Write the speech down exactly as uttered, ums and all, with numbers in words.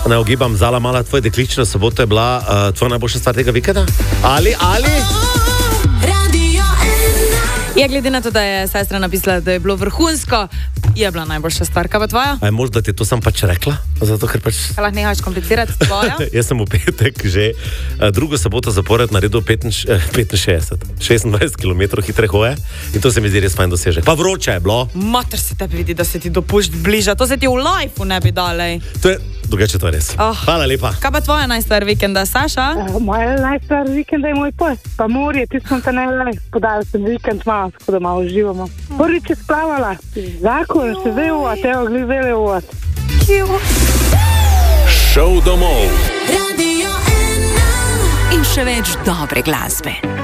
Ne ogibam, Zala mala, tvoja deklična sobota je bila uh, tvoja najboljša stvar tega vikenda? Ali, ali? Ja, glede na to, da je sestra napisala, da je bilo vrhunsko, je bila najboljša stvar. Kaj pa tvoja? A je možda, da ti je to sam pač rekla? Zato, ker pač... Kaj lahko nehaš komplicirati tvoja? Jaz sem v petek že uh, drugo soboto zapored naredil petinšestdeset, šestindvajset kilometrov hitre hoje in to se mi zdi res fajn dosežek. Pa vroče je bilo. Mater se tebi vidi, da se ti dopušč bliža. To se ti v lifeu ne bi dalej. To je, drugače to je res. Oh. Hvala lepa. Kaj pa tvoja najstar vikenda, Saša? Uh, moja najstar vikenda je moj pes, pa morje, ti smo te najbolj podali sem vikend malo, tako da malo uživamo. Prvič je splavala, zakon, še zdaj uvod, evo, glizele uvod. Šov domov. In še več dobre glasbe.